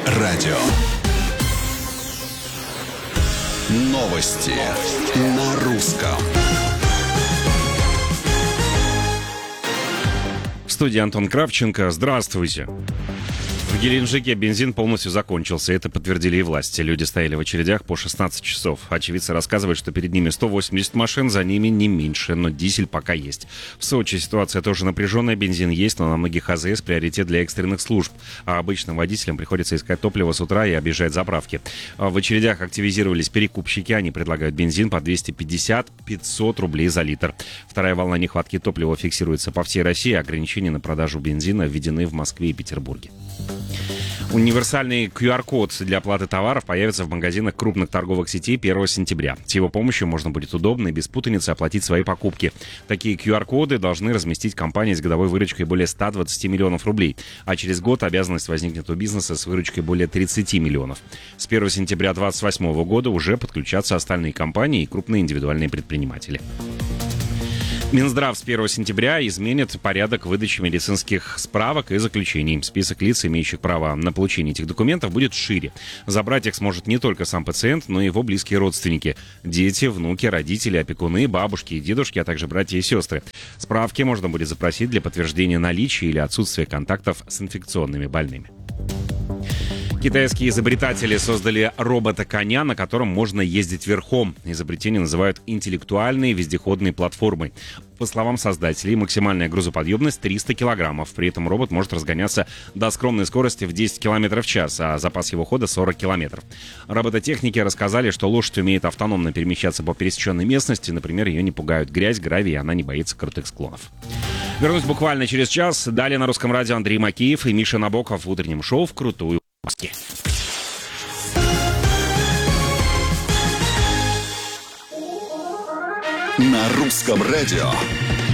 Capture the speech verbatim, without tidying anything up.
радио. Новости на русском. В студии Антон Кравченко. Здравствуйте. В Геленджике бензин полностью закончился. Это подтвердили и власти. Люди стояли в очередях по шестнадцать часов. Очевидцы рассказывают, что перед ними сто восемьдесят машин, за ними не меньше, но дизель пока есть. В Сочи ситуация тоже напряженная. Бензин есть, но на многих АЗС приоритет для экстренных служб. А обычным водителям приходится искать топливо с утра и объезжать заправки. В очередях активизировались перекупщики. Они предлагают бензин по двести пятьдесят - пятьсот рублей за литр. Вторая волна нехватки топлива фиксируется по всей России. Ограничения на продажу бензина введены в Москве и Петербурге. Универсальный ку ар-код для оплаты товаров появится в магазинах крупных торговых сетей первого сентября. С его помощью можно будет удобно и без путаницы оплатить свои покупки. Такие ку ар-коды должны разместить компании с годовой выручкой более ста двадцати миллионов рублей. А через год обязанность возникнет у бизнеса с выручкой более тридцати миллионов. С первого сентября две тысячи двадцать восьмого года уже подключатся остальные компании и крупные индивидуальные предприниматели. Минздрав с первого сентября изменит порядок выдачи медицинских справок и заключений. Список лиц, имеющих право на получение этих документов, будет шире. Забрать их сможет не только сам пациент, но и его близкие родственники. Дети, внуки, родители, опекуны, бабушки и дедушки, а также братья и сестры. Справки можно будет запросить для подтверждения наличия или отсутствия контактов с инфекционными больными. Китайские изобретатели создали робота-коня, на котором можно ездить верхом. Изобретение называют интеллектуальной вездеходной платформой. По словам создателей, максимальная грузоподъемность триста килограммов. При этом робот может разгоняться до скромной скорости в десять километров в час, а запас его хода сорок километров. Робототехники рассказали, что лошадь умеет автономно перемещаться по пересеченной местности. Например, ее не пугают грязь, гравий, и она не боится крутых склонов. Вернусь буквально через час. Далее на Русском радио Андрей Макеев и Миша Набоков в утреннем шоу «Вкрутую». На Русском радио